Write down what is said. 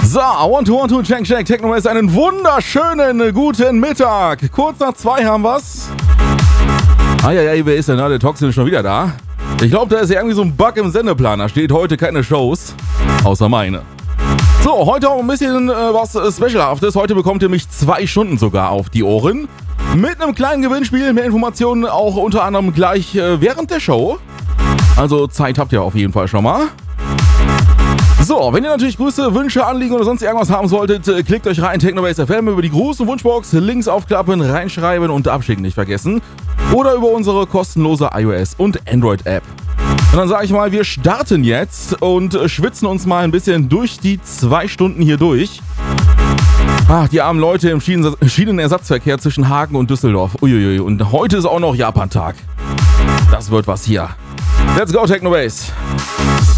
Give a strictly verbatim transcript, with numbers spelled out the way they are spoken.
So, one two one two, check, check, Techno ist einen wunderschönen guten Mittag. Kurz nach zwei haben wir's. Ah ja, ja, wer ist denn da? Der Toxin ist schon wieder da. Ich glaube, da ist ja irgendwie so ein Bug im Sendeplan. Da steht heute keine Shows, außer meine. So, heute auch ein bisschen äh, was äh, Specialhaftes. Heute bekommt ihr mich zwei Stunden sogar auf die Ohren. Mit einem kleinen Gewinnspiel, mehr Informationen auch unter anderem gleich äh, während der Show. Also Zeit habt ihr auf jeden Fall schon mal. So, wenn ihr natürlich Grüße, Wünsche, Anliegen oder sonst irgendwas haben solltet, äh, klickt euch rein, Technobase F M über die Gruß- und Wunschbox, Links aufklappen, reinschreiben und abschicken nicht vergessen. Oder über unsere kostenlose iOS- und Android-App. Und dann sage ich mal, wir starten jetzt und äh, schwitzen uns mal ein bisschen durch die zwei Stunden hier durch. Ach, die armen Leute im Schienen- Schienenersatzverkehr zwischen Hagen und Düsseldorf. Uiuiui, und heute ist auch noch Japan-Tag. Das wird was hier. Let's go, Technobase.